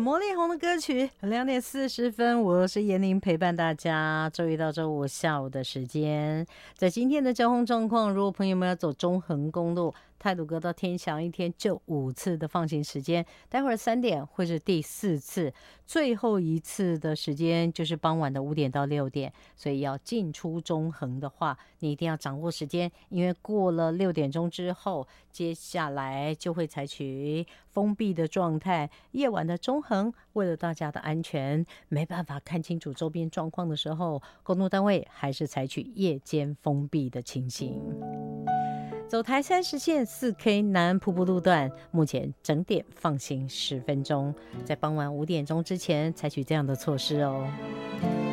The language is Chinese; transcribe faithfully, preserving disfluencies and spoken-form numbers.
魔力红的歌曲，两点四十分，我是严宁，陪伴大家周一到周五下午的时间。在今天的交通状况，如果朋友们要走中横公路，太鲁阁到天祥一天就五次的放行时间，待会儿三点会是第四次，最后一次的时间就是傍晚的五点到六点，所以要进出中横的话，你一定要掌握时间，因为过了六点钟之后，接下来就会采取封闭的状态。夜晚的中横，为了大家的安全，没办法看清楚周边状况的时候，公路单位还是采取夜间封闭的情形。走台三十线四 K 南瀑布路段，目前整点放行十分钟，在傍晚五点钟之前采取这样的措施哦。